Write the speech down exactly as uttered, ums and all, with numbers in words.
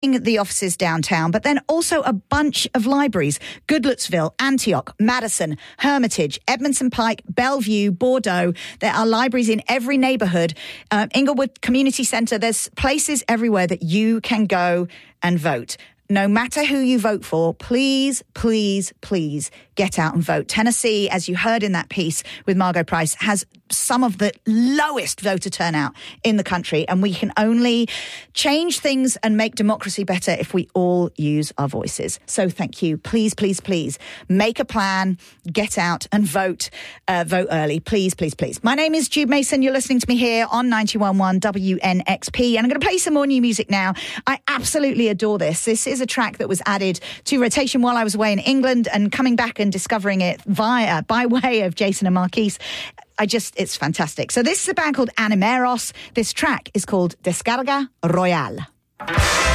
the offices downtown, but then also a bunch of libraries: Goodlettsville, Antioch, Madison, Hermitage, Edmondson Pike, Bellevue, Bordeaux. There are libraries in every neighborhood. Uh, Inglewood Community Center. There's places everywhere that you can go and vote. No matter who you vote for, please, please, please get out and vote. Tennessee, as you heard in that piece with Margo Price, has some of the lowest voter turnout in the country, and we can only change things and make democracy better if we all use our voices. So thank you. Please, please, please make a plan, get out and vote, uh, vote early. Please, please, please. My name is Jude Mason. You're listening to me here on ninety-one point one W N X P, and I'm going to play some more new music now. I absolutely adore this. This is a track that was added to rotation while I was away in England, and coming back and discovering it via by way of Jason and Marquise. I just, it's fantastic. So this is a band called Animeros. This track is called Descarga Royale.